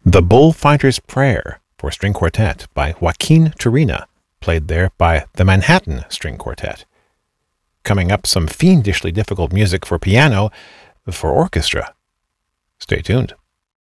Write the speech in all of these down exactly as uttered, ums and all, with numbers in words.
The Bullfighter's Prayer for String Quartet by Joaquin Turina, played there by the Manhattan String Quartet. Coming up, some fiendishly difficult music for piano for orchestra. Stay tuned.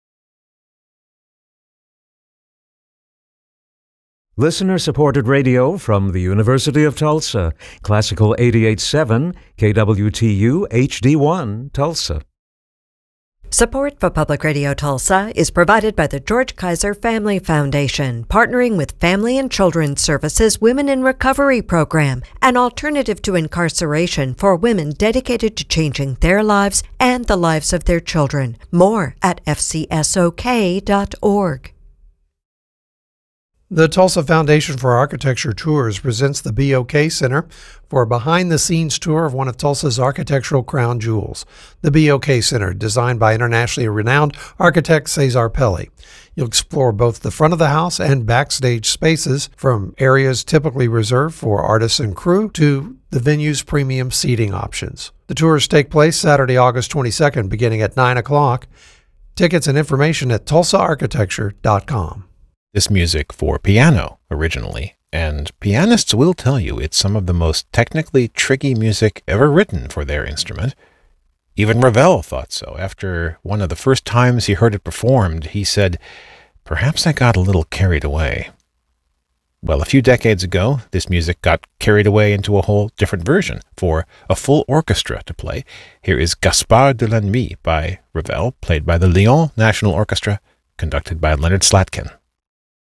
Listener-supported radio from the University of Tulsa. Classical eighty-eight point seven, K W T U H D one, Tulsa. Support for Public Radio Tulsa is provided by the George Kaiser Family Foundation, partnering with Family and Children's Services Women in Recovery Program, an alternative to incarceration for women dedicated to changing their lives and the lives of their children. More at f c s o k dot org. The Tulsa Foundation for Architecture Tours presents the B O K Center for a behind-the-scenes tour of one of Tulsa's architectural crown jewels, the B O K Center, designed by internationally renowned architect Cesar Pelli. You'll explore both the front of the house and backstage spaces, from areas typically reserved for artists and crew to the venue's premium seating options. The tours take place Saturday, August twenty-second, beginning at nine o'clock. Tickets and information at tulsa architecture dot com. This music for piano, originally, and pianists will tell you it's some of the most technically tricky music ever written for their instrument. Even Ravel thought so. After one of the first times he heard it performed, he said, "Perhaps I got a little carried away." Well, a few decades ago, this music got carried away into a whole different version for a full orchestra to play. Here is Gaspard de la Nuit by Ravel, played by the Lyon National Orchestra, conducted by Leonard Slatkin.